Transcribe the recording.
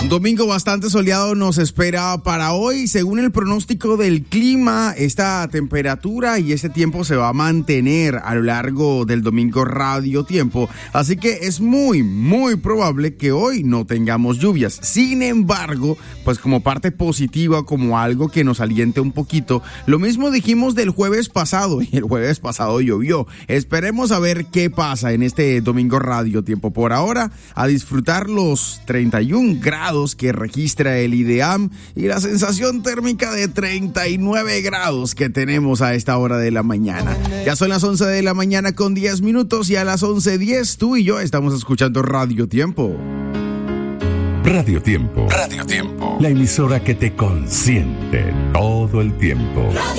Domingo bastante soleado nos espera para hoy. Según el pronóstico del clima, esta temperatura y este tiempo se va a mantener a lo largo del domingo radio tiempo. Así que es muy probable que hoy no tengamos lluvias. Sin embargo, pues como parte positiva, como algo que nos aliente un poquito, lo mismo dijimos del jueves pasado, y el jueves pasado llovió. Esperemos a ver qué pasa en este domingo radio tiempo. Por ahora, a disfrutar los 31 grados que registra el IDEAM y la sensación térmica de 39 grados que tenemos a esta hora de la mañana. Ya son las 11 de la mañana con 10 minutos y a las 11:10 tú y yo estamos escuchando Radio Tiempo. Radio Tiempo. Radio Tiempo. La emisora que te consiente todo el tiempo.